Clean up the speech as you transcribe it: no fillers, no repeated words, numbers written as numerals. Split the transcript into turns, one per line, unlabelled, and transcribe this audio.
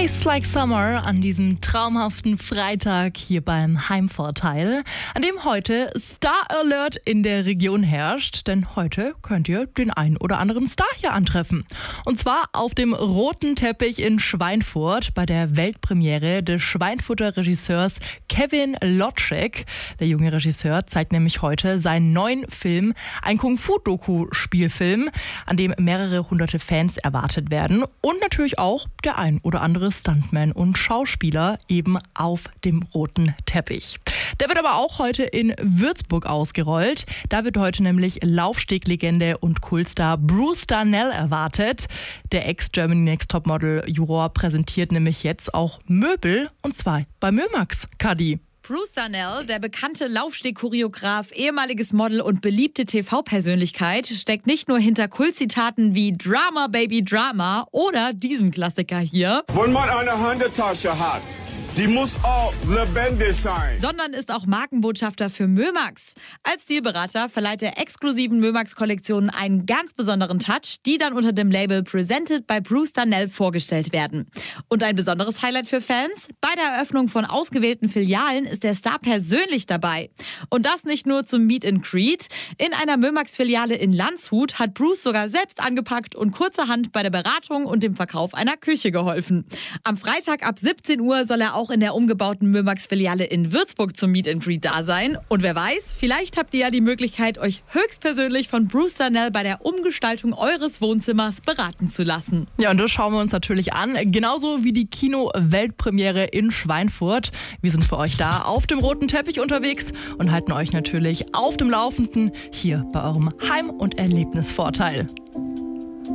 Tastes Like Summer an diesem traumhaften Freitag hier beim Heimvorteil, an dem heute Star Alert in der Region herrscht, denn heute könnt ihr den einen oder anderen Star hier antreffen. Und zwar auf dem roten Teppich in Schweinfurt bei der Weltpremiere des Schweinfurter Regisseurs Kevin Lottschek. Der junge Regisseur zeigt nämlich heute seinen neuen Film, ein Kung-Fu-Doku-Spielfilm, an dem mehrere hunderte Fans erwartet werden und natürlich auch der ein oder andere Stuntman und Schauspieler eben auf dem roten Teppich. Der wird aber auch heute in Würzburg ausgerollt. Da wird heute nämlich Laufsteglegende und Kultstar Bruce Darnell erwartet. Der Ex-Germany Next Topmodel-Juror präsentiert nämlich jetzt auch Möbel, und zwar bei Mömax. Kadi.
Bruce Darnell, der bekannte Laufsteg-Choreograf, ehemaliges Model und beliebte TV-Persönlichkeit, steckt nicht nur hinter Kultzitaten wie Drama Baby Drama oder diesem Klassiker hier,
wenn man eine Handtasche hat, die muss auch lebendig sein,
sondern ist auch Markenbotschafter für Mömax. Als Stilberater verleiht er exklusiven Mömax-Kollektionen einen ganz besonderen Touch, die dann unter dem Label Presented by Bruce Darnell vorgestellt werden. Und ein besonderes Highlight für Fans: Bei der Eröffnung von ausgewählten Filialen ist der Star persönlich dabei. Und das nicht nur zum Meet and Greet. In einer Mömax-Filiale in Landshut hat Bruce sogar selbst angepackt und kurzerhand bei der Beratung und dem Verkauf einer Küche geholfen. Am Freitag ab 17 Uhr soll er auch in der umgebauten Mömax-Filiale in Würzburg zum Meet and Greet da sein. Und wer weiß, vielleicht habt ihr ja die Möglichkeit, euch höchstpersönlich von Bruce Darnell bei der Umgestaltung eures Wohnzimmers beraten zu lassen.
Ja, und das schauen wir uns natürlich an. Genauso wie die Kino-Weltpremiere in Schweinfurt. Wir sind für euch da auf dem roten Teppich unterwegs und halten euch natürlich auf dem Laufenden hier bei eurem Heim- und Erlebnisvorteil.